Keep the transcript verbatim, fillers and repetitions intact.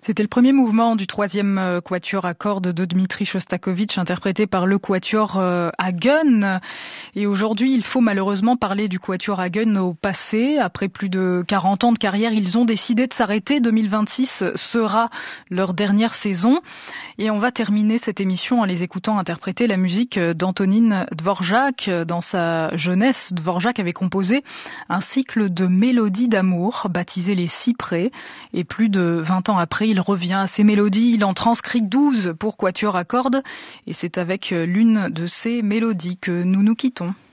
C'était le premier mouvement du troisième quatuor à cordes de Dmitri Shostakovich, interprété par le quatuor Hagen. Et aujourd'hui, il faut malheureusement parler du quatuor Hagen au passé. Après plus de quarante ans de carrière, ils ont décidé de s'arrêter. deux mille vingt-six sera leur dernière saison. Et on va terminer cette émission en les écoutant interpréter la musique d'Antonin Dvorak. Dans sa jeunesse, Dvorak avait composé un cycle de mélodies d'amour, baptisé les Cyprès. Et plus de vingt ans après, il revient à ces mélodies. Il en transcrit douze pour quatuor à cordes. Et c'est avec l'une de ces mélodies que nous nous quittons.